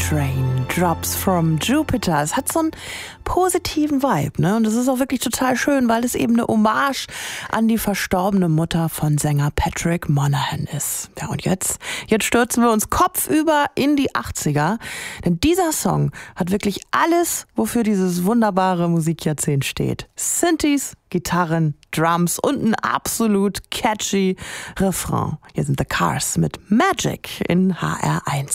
Raindrops from Jupiter. Es hat so einen positiven Vibe, ne? Und es ist auch wirklich total schön, weil es eben eine Hommage an die verstorbene Mutter von Sänger Patrick Monahan ist. Ja, und jetzt stürzen wir uns kopfüber in die 80er, denn dieser Song hat wirklich alles, wofür dieses wunderbare Musikjahrzehnt steht. Synthes, Gitarren, Drums und ein absolut catchy Refrain. Hier sind The Cars mit Magic in HR1.